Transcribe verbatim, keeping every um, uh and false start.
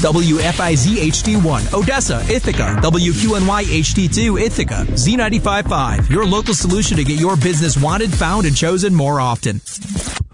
W F I Z H D one, Odessa, Ithaca, W Q N Y H D two, Ithaca, Z ninety-five point five, your local solution to get your business wanted, found, and chosen more often.